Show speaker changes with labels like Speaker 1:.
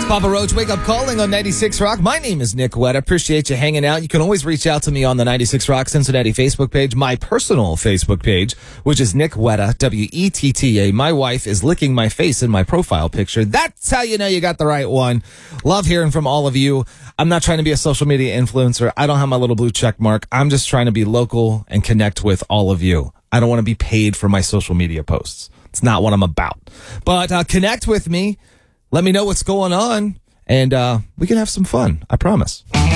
Speaker 1: Papa Roach, wake up calling on 96 Rock. My name is Nick Wetta. Appreciate you hanging out. You can always reach out to me on the 96 Rock Cincinnati Facebook page, my personal Facebook page, which is Nick Wetta, W-E-T-T-A. My wife is licking my face in my profile picture. That's how you know you got the right one. Love hearing from all of you. I'm not trying to be a social media influencer. I don't have my little blue check mark. I'm just trying to be local and connect with all of you. I don't want to be paid for my social media posts. It's not what I'm about. But connect with me. Let me know what's going on, and we can have some fun. I promise.